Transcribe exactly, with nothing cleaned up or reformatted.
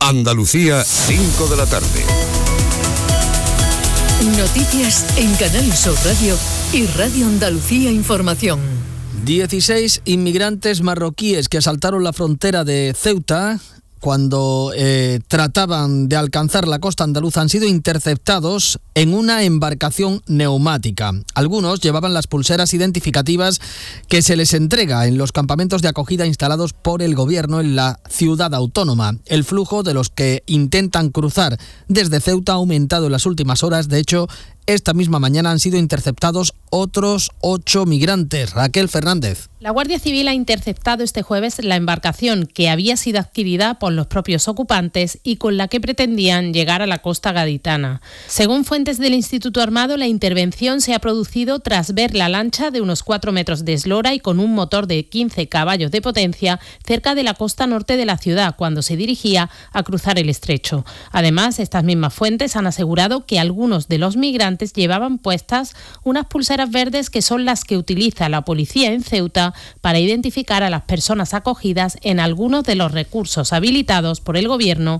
Andalucía, cinco de la tarde. Noticias en Canal Sur Radio y Radio Andalucía Información. dieciséis inmigrantes marroquíes que asaltaron la frontera de Ceuta cuando eh, trataban de alcanzar la costa andaluza han sido interceptados en una embarcación neumática. Algunos llevaban las pulseras identificativas que se les entrega en los campamentos de acogida instalados por el gobierno en la ciudad autónoma. El flujo de los que intentan cruzar desde Ceuta ha aumentado en las últimas horas. De hecho, esta misma mañana han sido interceptados otros ocho migrantes. Raquel Fernández. La Guardia Civil ha interceptado este jueves la embarcación que había sido adquirida por los propios ocupantes y con la que pretendían llegar a la costa gaditana. Según fuentes del Instituto Armado, la intervención se ha producido tras ver la lancha de unos cuatro metros de eslora y con un motor de quince caballos de potencia cerca de la costa norte de la ciudad cuando se dirigía a cruzar el estrecho. Además, estas mismas fuentes han asegurado que algunos de los migrantes llevaban puestas unas pulseras verdes que son las que utiliza la policía en Ceuta para identificar a las personas acogidas en algunos de los recursos habilitados por el gobierno